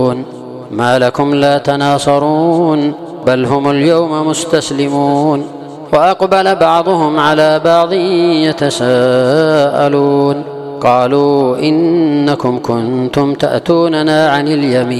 ما لكم لا تناصرون بل هم اليوم مستسلمون وأقبل بعضهم على بعض يتساءلون قالوا إنكم كنتم تأتوننا عن اليمين